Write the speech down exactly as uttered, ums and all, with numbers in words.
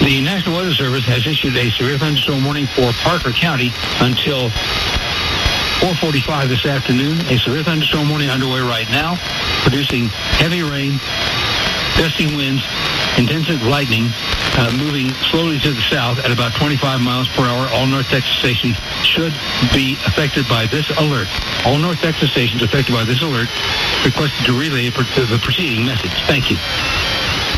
The National Weather Service has issued a severe thunderstorm warning for Parker County until four forty-five this afternoon. A severe thunderstorm warning underway right now, producing heavy rain, gusty winds, intensive lightning, uh, moving slowly to the south at about twenty-five miles per hour. All North Texas stations should be affected by this alert. All North Texas stations affected by this alert requested to relay the preceding message. Thank you.